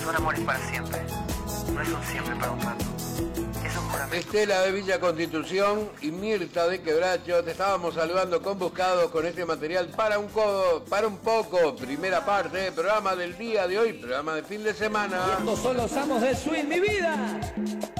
un amor es para siempre. No es un siempre para un rato. Es un juramento. Estela de Villa Constitución y Mirta de Quebracho, te estábamos saludando con Buscados con este material para un poco, primera parte, programa del día de hoy, programa de fin de semana. Estos son los amos del swing, mi vida.